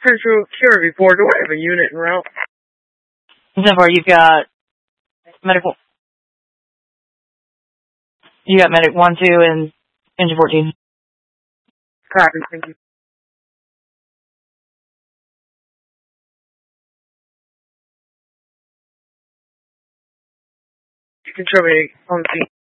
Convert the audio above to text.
Central Cure before. Do I have a unit en route? 10-4, you've got medic. You got medic 1-2 and engine 14. Copy, thank you. Control me on scene.